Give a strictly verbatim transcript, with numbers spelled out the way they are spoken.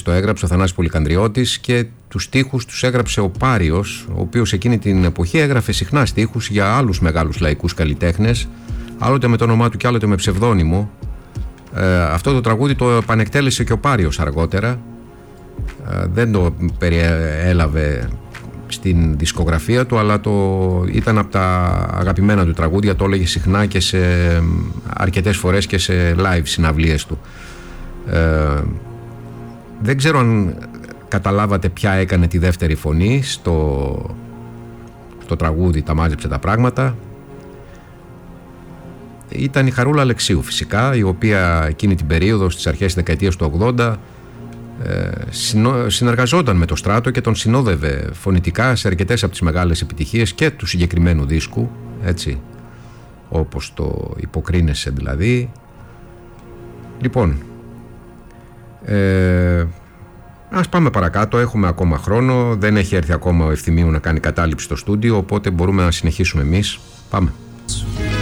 το έγραψε ο Θανάσης Πολυκανδριώτης και τους στίχους τους έγραψε ο Πάριος, ο οποίος εκείνη την εποχή έγραφε συχνά στίχους για άλλους μεγάλους λαϊκούς καλλιτέχνες, άλλοτε με το όνομά του και άλλοτε με ψευδόνυμο. Ε, αυτό το τραγούδι το επανεκτέλεσε και ο Πάριος αργότερα, ε, δεν το περιέλαβε στην δισκογραφία του, αλλά το ήταν από τα αγαπημένα του τραγούδια, το έλεγε συχνά και σε αρκετές φορές και σε live συναυλίες του. Ε, δεν ξέρω αν καταλάβατε ποια έκανε τη δεύτερη φωνή στο, στο τραγούδι «Τα μάζεψε τα πράγματα». Ήταν η Χαρούλα Αλεξίου φυσικά, η οποία εκείνη την περίοδο στις αρχές της δεκαετίας του ογδόντα ε, συνο, συνεργαζόταν με το Στράτο και τον συνόδευε φωνητικά σε αρκετές από τις μεγάλες επιτυχίες και του συγκεκριμένου δίσκου, έτσι, όπως το «Υποκρίνεσαι» δηλαδή. Λοιπόν, ε, ας πάμε παρακάτω, έχουμε ακόμα χρόνο, δεν έχει έρθει ακόμα ο Ευθυμίου να κάνει κατάληψη στο στούντιο, οπότε μπορούμε να συνεχίσουμε εμείς. Πάμε.